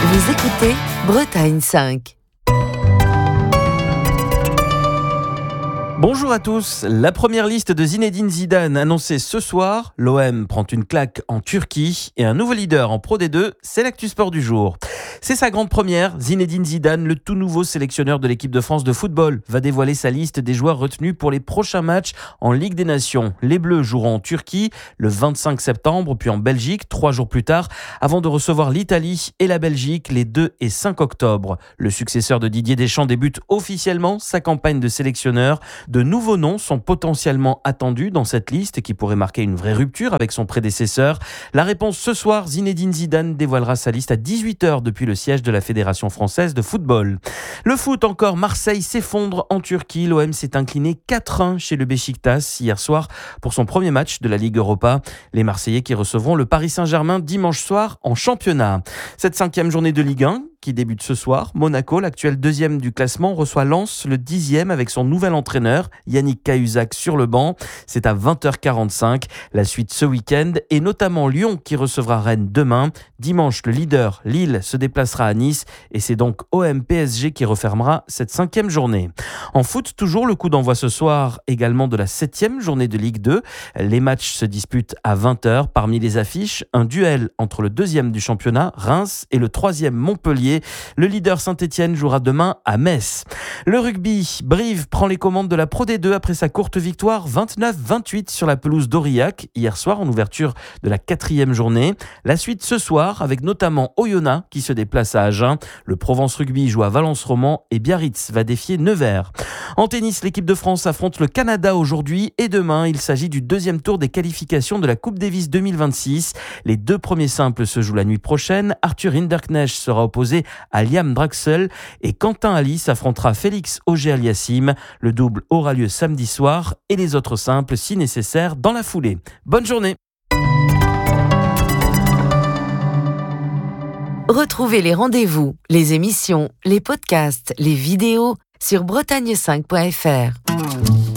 Vous écoutez Bretagne 5. Bonjour à tous. La première liste de Zinedine Zidane annoncée ce soir. L'OM prend une claque en Turquie et un nouveau leader en Pro D2, c'est l'actu sport du jour. C'est sa grande première. Zinedine Zidane, le tout nouveau sélectionneur de l'équipe de France de football, va dévoiler sa liste des joueurs retenus pour les prochains matchs en Ligue des Nations. Les Bleus joueront en Turquie le 25 septembre, puis en Belgique 3 jours plus tard, avant de recevoir l'Italie et la Belgique les 2 et 5 octobre. Le successeur de Didier Deschamps débute officiellement sa campagne de sélectionneur. De nouveaux noms sont potentiellement attendus dans cette liste qui pourrait marquer une vraie rupture avec son prédécesseur. La réponse ce soir, Zinedine Zidane dévoilera sa liste à 18h depuis le siège de la Fédération française de football. Le foot encore, Marseille s'effondre en Turquie. L'OM s'est incliné 4-1 chez le Beşiktaş hier soir pour son premier match de la Ligue Europa. Les Marseillais qui recevront le Paris Saint-Germain dimanche soir en championnat. Cette 5e journée de Ligue 1 qui débute ce soir. Monaco, l'actuel 2e du classement, reçoit Lens, le 10e, avec son nouvel entraîneur, Yannick Cahuzac, sur le banc. C'est à 20h45. La suite ce week-end, et notamment Lyon qui recevra Rennes demain. Dimanche, le leader, Lille, se déplacera à Nice, et c'est donc OM-PSG qui refermera cette 5e journée. En foot, toujours le coup d'envoi ce soir, également de la 7e journée de Ligue 2. Les matchs se disputent à 20h. Parmi les affiches, un duel entre le 2e du championnat, Reims, et le 3e Montpellier. Le leader Saint-Etienne jouera demain à Metz. Le rugby, Brive prend les commandes de la Pro D2 après sa courte victoire 29-28 sur la pelouse d'Aurillac hier soir en ouverture de la 4e journée. La suite ce soir avec notamment Oyonnax qui se déplace à Agen. Le Provence Rugby joue à Valence-Roman et Biarritz va défier Nevers. En tennis, l'équipe de France affronte le Canada aujourd'hui et demain. Il s'agit du 2e tour des qualifications de la Coupe Davis 2026. Les 2 premiers simples se jouent la nuit prochaine. Arthur Hinderknecht sera opposé à Liam Draxel et Quentin Alice affrontera Félix Auger-Aliassime. Le double aura lieu samedi soir et les autres simples, si nécessaire, dans la foulée. Bonne journée. Retrouvez les rendez-vous, les émissions, les podcasts, les vidéos sur bretagne5.fr.